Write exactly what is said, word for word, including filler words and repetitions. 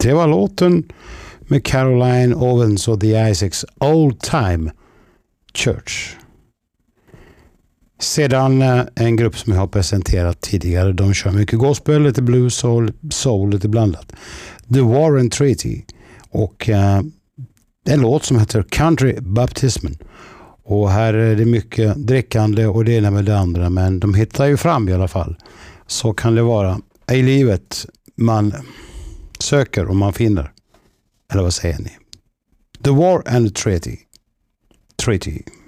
Det var låten med Caroline Owens och The Isaacs Old Time Church. Sedan en grupp som jag har presenterat tidigare. De kör mycket gospel, lite blues, soul, soul lite blandat. The Warren Treaty. Och uh, en låt som heter Country Baptismen. Och här är det mycket drickande och det ena med det andra. Men de hittar ju fram i alla fall. Så kan det vara i livet man söker och man finner. Eller vad säger ni? The War and the Treaty. Treaty.